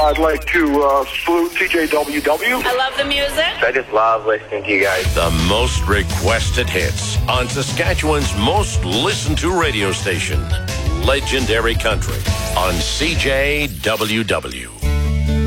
I'd like to salute TJWW. I love the music. I just love listening to you guys. The most requested hits on Saskatchewan's most listened to radio station, Legendary Country, on CJWW.